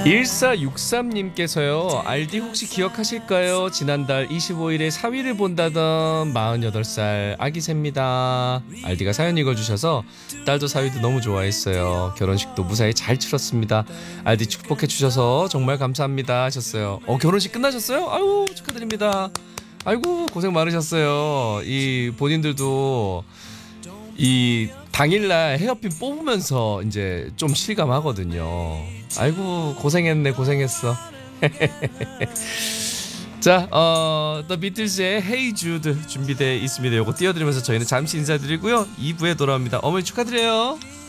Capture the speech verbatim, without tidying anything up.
일사육삼님께서요. 알디 혹시 기억하실까요? 지난달 이십오일에 사위를 본다던 마흔여덟 살 아기 셉니다. 알디가 사연 읽어주셔서 딸도 사위도 너무 좋아했어요. 결혼식도 무사히 잘 치렀습니다. 알디 축복해 주셔서 정말 감사합니다 하셨어요. 어 결혼식 끝나셨어요? 아유 축하드립니다. 아이고 고생 많으셨어요. 이 본인들도 이 당일날 헤어핀 뽑으면서 이제 좀 실감하거든요. 아이고 고생했네 고생했어. 자, 어, The Beatles의 Hey Jude 준비되어 있습니다. 요거 띄워드리면서 저희는 잠시 인사드리고요. 이 부에 돌아옵니다. 어머니 축하드려요.